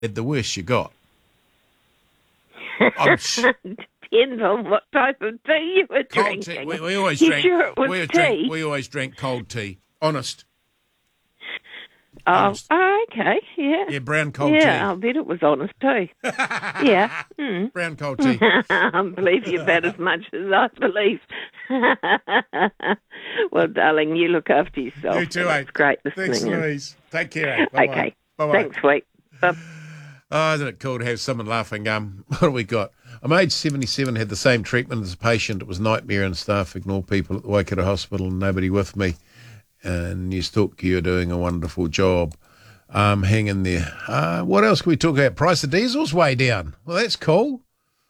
the worse you got. Depends on what type of tea you were Cold drinking. tea. We always you drank. Sure it was tea? We always drank cold tea. Honest. Oh, okay, yeah. Yeah, brown cold tea. Yeah, I bet it was honest too. Yeah. Mm. Brown cold tea. I believe you about as much as I believe. Well, darling, you look after yourself. You too, It's great listening. Thanks, Louise. Take care, eh? Bye-bye. Okay. Bye-bye. Thanks, sweet. Bye. Oh, isn't it cool to have someone laughing? What do we got? I'm age 77, had the same treatment as a patient. It was nightmare and staff ignore people at the Waikato Hospital and nobody with me. And News Talk, you're doing a wonderful job. Hang in there. What else can we talk about? Price of diesel's way down. Well, that's cool.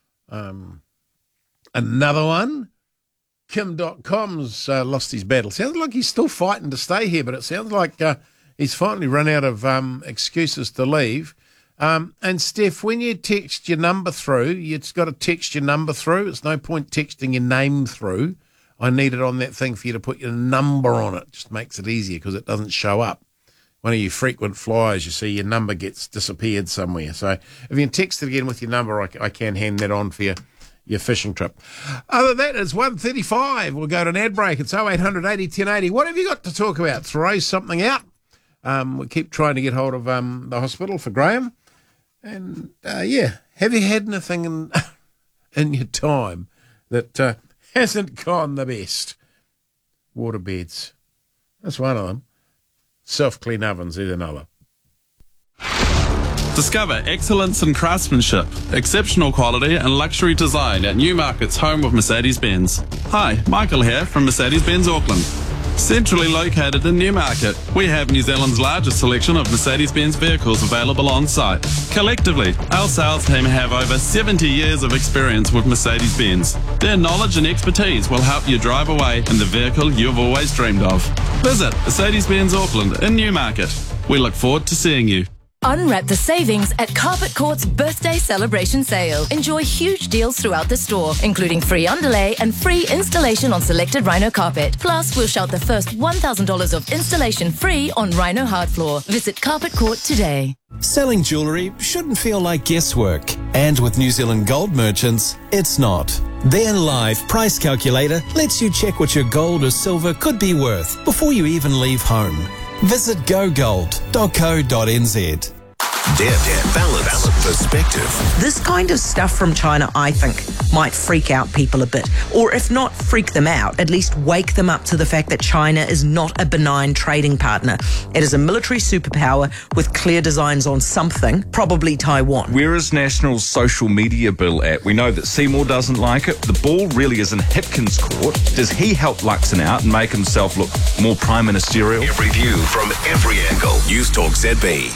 Another one. Kim.com's lost his battle. Sounds like he's still fighting to stay here, but it sounds like he's finally run out of excuses to leave. And Steph, when you text your number through, you've got to text your number through. It's no point texting your name through. I need it on that thing for you to put your number on it. Just makes it easier because it doesn't show up. One of your frequent flyers, you see your number gets disappeared somewhere. So if you can text it again with your number, I can hand that on for your fishing trip. Other than that, it's 1:35. We'll go to an ad break. It's 0800 80 1080. What have you got to talk about? Throw something out. We keep trying to get hold of the hospital for Graham. And, have you had anything in your time that hasn't gone the best? Waterbeds. That's one of them. Self-clean ovens is another. Discover excellence in craftsmanship, exceptional quality and luxury design at Newmarket's home of Mercedes-Benz. Hi, Michael here from Mercedes-Benz Auckland. Centrally located in Newmarket, we have New Zealand's largest selection of Mercedes-Benz vehicles available on site. Collectively, our sales team have over 70 years of experience with Mercedes-Benz. Their knowledge and expertise will help you drive away in the vehicle you've always dreamed of. Visit Mercedes-Benz Auckland in Newmarket. We look forward to seeing you. Unwrap the savings at Carpet Court's birthday celebration sale. Enjoy huge deals throughout the store, including free underlay and free installation on selected Rhino carpet. Plus, we'll shout the first $1,000 of installation free on Rhino hard floor. Visit Carpet Court today. Selling jewellery shouldn't feel like guesswork. And with New Zealand Gold Merchants, it's not. Their live price calculator lets you check what your gold or silver could be worth before you even leave home. Visit gogold.co.nz. Balance perspective. This kind of stuff from China, I think, might freak out people a bit. Or if not freak them out, at least wake them up to the fact that China is not a benign trading partner. It is a military superpower with clear designs on something, probably Taiwan. Where is National's social media bill at? We know that Seymour doesn't like it. The ball really is in Hipkins' court. Does he help Luxon out and make himself look more prime ministerial? Every view from every angle. News Talk ZB.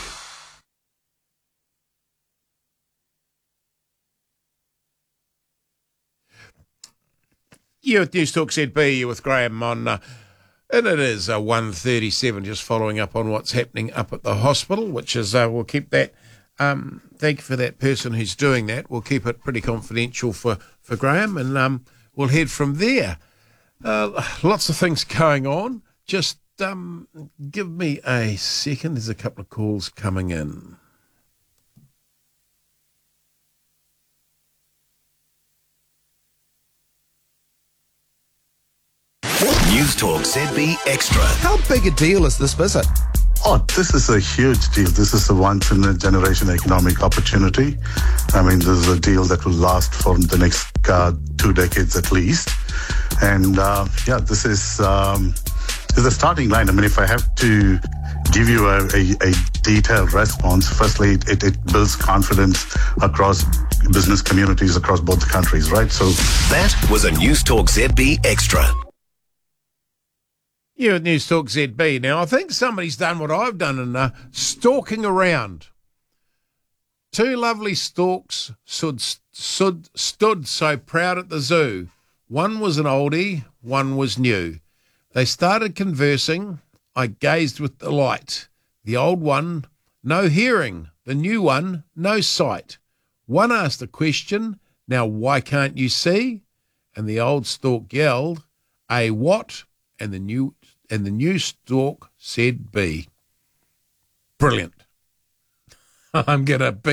You at News Talk ZB, you with Graham on, and it is 1:37, just following up on what's happening up at the hospital, which is, we'll keep that, thank you for that person who's doing that. We'll keep it pretty confidential for Graham, and we'll head from there. Lots of things going on. Just give me a second. There's a couple of calls coming in. News Talk ZB Extra. How big a deal is this visit? Oh, this is a huge deal. This is a once-in-a-generation economic opportunity. I mean, this is a deal that will last for the next 2 decades at least. And, this is the starting line. I mean, if I have to give you a detailed response, firstly, it builds confidence across business communities across both the countries, right? So that was a News Talk ZB Extra. You at News Talk ZB. Now, I think somebody's done what I've done and stalking around. 2 lovely storks stood so proud at the zoo. One was an oldie, one was new. They started conversing. I gazed with delight. The old one, no hearing. The new one, no sight. One asked a question, now why can't you see? And the old stork yelled, A what? And the new stork said B. Brilliant. I'm going to